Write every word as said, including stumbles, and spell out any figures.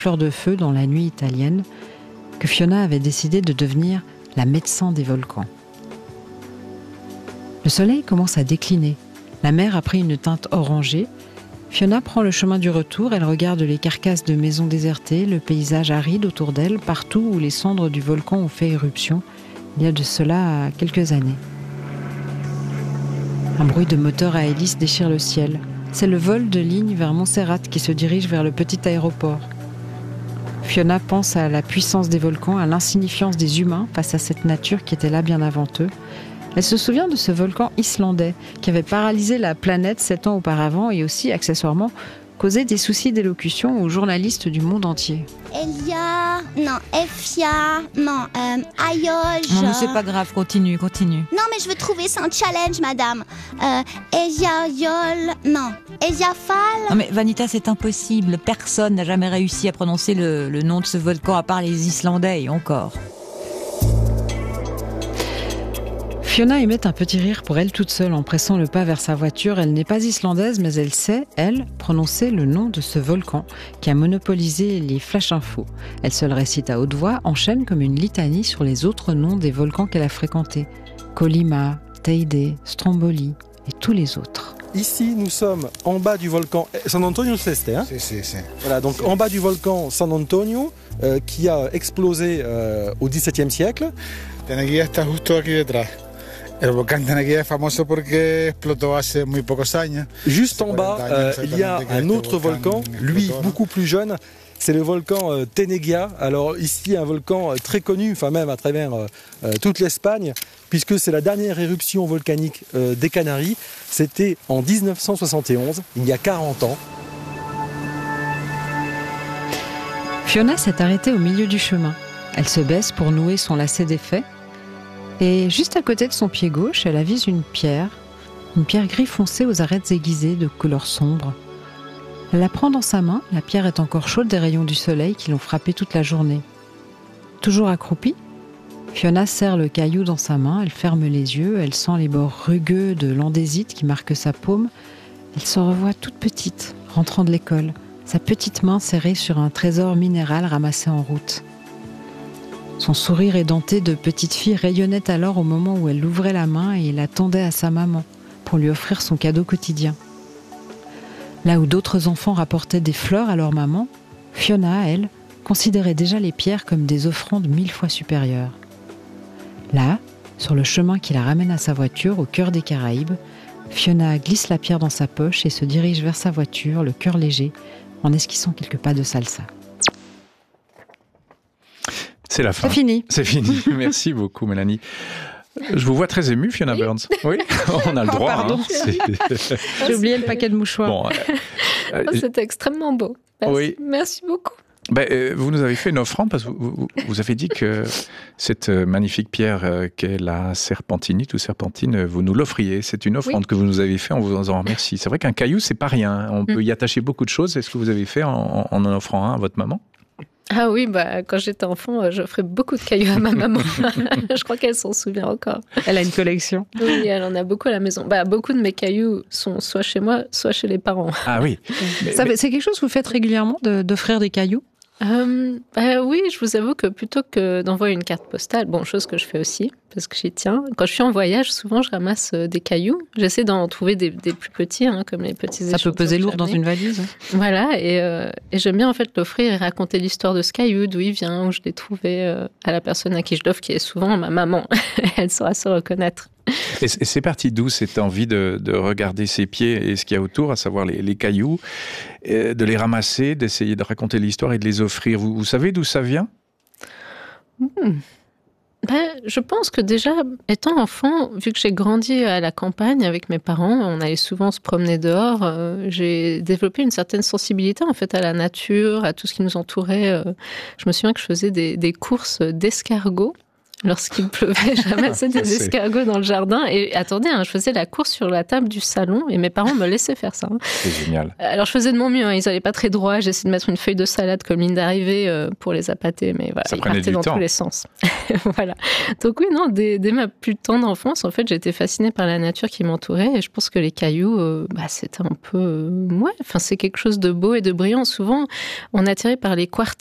fleur de feu dans la nuit italienne que Fiona avait décidé de devenir la médecin des volcans. Le soleil commence à décliner. La mer a pris une teinte orangée. Fiona prend le chemin du retour. Elle regarde les carcasses de maisons désertées, le paysage aride autour d'elle, partout où les cendres du volcan ont fait éruption, il y a de cela quelques années. Un bruit de moteur à hélice déchire le ciel. C'est le vol de ligne vers Montserrat qui se dirige vers le petit aéroport. Fiona pense à la puissance des volcans, à l'insignifiance des humains face à cette nature qui était là bien avant eux. Elle se souvient de ce volcan islandais qui avait paralysé la planète sept ans auparavant et aussi, accessoirement, causé des soucis d'élocution aux journalistes du monde entier. Elia, non, Efia, non, euh, Ayoj. Non, mais c'est pas grave, continue, continue. Non, mais je veux trouver, c'est un challenge, madame. Euh, Elia Yol, non, Elia Fall. Non, mais Vanita, c'est impossible. Personne n'a jamais réussi à prononcer le, le nom de ce volcan à part les Islandais et encore. Fiona émet un petit rire pour elle toute seule en pressant le pas vers sa voiture. Elle n'est pas islandaise, mais elle sait, elle, prononcer le nom de ce volcan qui a monopolisé les flash infos. Elle se le récite à haute voix, enchaîne comme une litanie sur les autres noms des volcans qu'elle a fréquentés. Colima, Teide, Stromboli et tous les autres. Ici, nous sommes en bas du volcan San Antonio Este. Hein Si, si, si. Voilà, donc si. En bas du volcan San Antonio, euh, qui a explosé euh, au dix-septième siècle. Teneguía está justo aquí detrás. El volcán Teneguía es famoso porque explotó hace muy pocos años. Juste en bas, euh, il y a un autre volcan, lui beaucoup plus jeune. C'est le volcan euh, Teneguía. Alors ici, un volcan euh, très connu, enfin même à travers euh, euh, toute l'Espagne, puisque c'est la dernière éruption volcanique euh, des Canaries. C'était en dix-neuf cent soixante et onze, il y a quarante ans. Fiona s'est arrêtée au milieu du chemin. Elle se baisse pour nouer son lacet d'effet. Et juste à côté de son pied gauche, elle avise une pierre, une pierre gris foncé aux arêtes aiguisées de couleur sombre. Elle la prend dans sa main, la pierre est encore chaude des rayons du soleil qui l'ont frappée toute la journée. Toujours accroupie, Fiona serre le caillou dans sa main, elle ferme les yeux, elle sent les bords rugueux de l'andésite qui marquent sa paume. Elle se revoit toute petite, rentrant de l'école, sa petite main serrée sur un trésor minéral ramassé en route. Son sourire édenté de petite fille rayonnait alors au moment où elle ouvrait la main et la tendait à sa maman pour lui offrir son cadeau quotidien. Là où d'autres enfants rapportaient des fleurs à leur maman, Fiona, elle, considérait déjà les pierres comme des offrandes mille fois supérieures. Là, sur le chemin qui la ramène à sa voiture au cœur des Caraïbes, Fiona glisse la pierre dans sa poche et se dirige vers sa voiture, le cœur léger, en esquissant quelques pas de salsa. C'est la fin. C'est fini. C'est fini. Merci beaucoup, Mélanie. Je vous vois très émue, Fiona oui. Burns. Oui, on a le droit. Oh, pardon. Hein. J'ai oublié le paquet de mouchoirs. Bon, euh, oh, c'était extrêmement beau. Merci, oui. Merci beaucoup. Ben, euh, vous nous avez fait une offrande parce que vous, vous, vous avez dit que cette magnifique pierre euh, qu'est la serpentinite ou serpentine, vous nous l'offriez. C'est une offrande oui. que vous nous avez fait en vous en remercie. C'est vrai qu'un caillou, c'est pas rien. On mm. peut y attacher beaucoup de choses. Est-ce que vous avez fait en en, en offrant un à votre maman ? Ah oui, bah, quand j'étais enfant, j'offrais beaucoup de cailloux à ma maman. Je crois qu'elle s'en souvient encore. Elle a une collection. Oui, elle en a beaucoup à la maison. Bah, beaucoup de mes cailloux sont soit chez moi, soit chez les parents. Ah oui. Mais, Ça, mais... C'est quelque chose que vous faites régulièrement, de, d'offrir des cailloux ? Euh, bah oui, je vous avoue que plutôt que d'envoyer une carte postale, bon, chose que je fais aussi, parce que j'y tiens, quand je suis en voyage, souvent je ramasse des cailloux. J'essaie d'en trouver des, des plus petits, hein, comme les petits échantillons. Ça peut peser lourd dans une valise. Voilà, et, euh, et j'aime bien en fait l'offrir et raconter l'histoire de ce caillou, d'où il vient, où je l'ai trouvé euh, à la personne à qui je l'offre, qui est souvent ma maman. Elle saura se reconnaître. Et c'est parti d'où cette envie de, de regarder ses pieds et ce qu'il y a autour, à savoir les, les cailloux, de les ramasser, d'essayer de raconter l'histoire et de les offrir. Vous, vous savez d'où ça vient ? mmh. ben, Je pense que déjà, étant enfant, vu que j'ai grandi à la campagne avec mes parents, on allait souvent se promener dehors, euh, j'ai développé une certaine sensibilité en fait à la nature, à tout ce qui nous entourait. Euh, je me souviens que je faisais des, des courses d'escargots. lorsqu'il pleuvait. Je ramassais des C'est- escargots dans le jardin. Et attendez, hein, je faisais la course sur la table du salon et mes parents me laissaient faire ça. hein. C'est génial. Alors je faisais de mon mieux, hein, ils n'allaient pas très droit. J'essayais de mettre une feuille de salade comme ligne d'arrivée euh, pour les appâter, mais voilà, Ça ils prenait partaient du dans temps. tous les sens. Voilà. Donc oui, non, dès, dès ma plus tendre enfance, en fait, j'étais fascinée par la nature qui m'entourait et je pense que les cailloux, euh, bah, c'était un peu... euh, ouais, enfin, c'est quelque chose de beau et de brillant. Souvent, on est attiré par les quartz